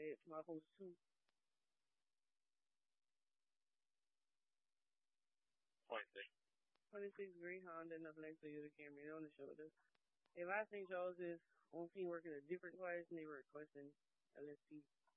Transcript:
add to my post too. 26 green Honda and a black Toyota Camry on the shoulder. If I St. Charles is on team working a different class and they were requesting LSP.